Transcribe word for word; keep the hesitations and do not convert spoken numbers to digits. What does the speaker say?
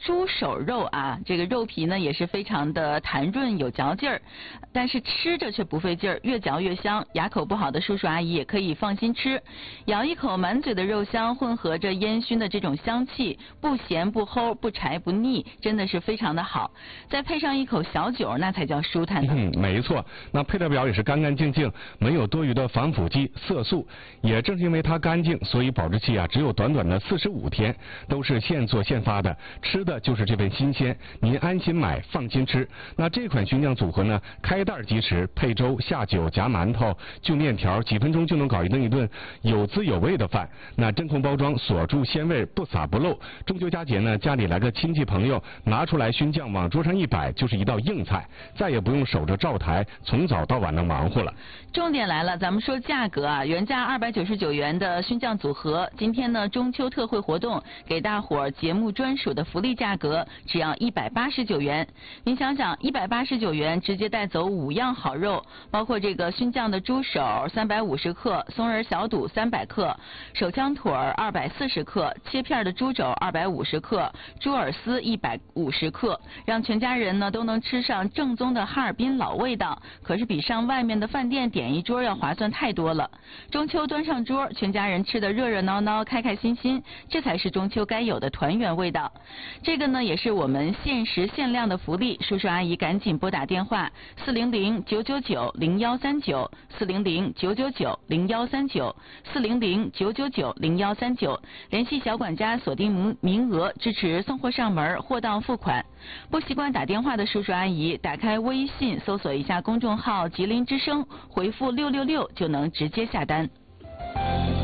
猪手肉啊，这个肉皮呢也是非常的弹润有嚼劲儿，但是吃着却不费劲儿，越嚼越香。牙口不好的叔叔阿姨也可以放心吃，咬一口满嘴的肉香，混合着烟熏的这种香气，不咸不齁，不柴不腻，真的是非常的好。再配上一口小酒，那才叫舒坦呢。 嗯，没错，那配料表也是干干净净，没有多余的防腐剂、色素。也正是因为它干净，所以保质期啊只有短短的四十五天，都是现做现发的，吃的就是这份新鲜，您安心买，放心吃。那这款熏酱组合呢，开袋即食，配粥、下酒、夹馒头、就面条，几分钟就能搞一顿一顿有滋有味的饭。那真空包装，锁住鲜味，不洒不漏。中秋佳节呢，家里来个亲戚朋友，拿出来熏酱往桌上一摆，就是一道硬菜，再也不用守着灶台从早到晚的忙活了。 重点来了，咱们说价格啊，原价二百九十九元的熏酱组合，今天呢中秋特惠活动，给大伙儿节目专属的福利价格，只要一百八十九元。您想想，一百八十九元直接带走五样好肉，包括这个熏酱的猪手三百五十克，松仁小肚三百克，手枪腿儿二百四十克，切片的猪肘二百五十克，猪耳丝一百五十克，让全家人呢都能吃上正宗的哈尔滨老味道，可是比上外面的饭店点一桌要划算太多了。中秋端上桌，全家人吃得热热闹闹，开开心心，这才是中秋该有的团圆味道。这个呢也是我们限时限量的福利，叔叔阿姨赶紧拨打电话四零零九九九零幺三九四零零九九九零幺三九四零零九九九零幺三九，联系小管家锁定名名额，支持送货上门，货到付款。不习惯打电话的叔叔阿姨，打开微信搜索一下公众号吉林之声，回复六六六就能直接下单。